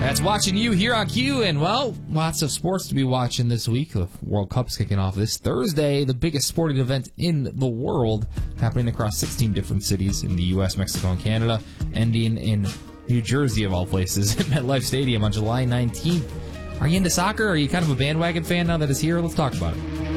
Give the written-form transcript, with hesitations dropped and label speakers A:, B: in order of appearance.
A: That's watching you here on Q, and, well, lots of sports to be watching this week. The World Cup's kicking off this Thursday, the biggest sporting event in the world, happening across 16 different cities in the U.S., Mexico, and Canada, ending in New Jersey, of all places, at MetLife Stadium on July 19th. Are you into soccer? Are you kind of a bandwagon fan now that it's here? Let's talk about it.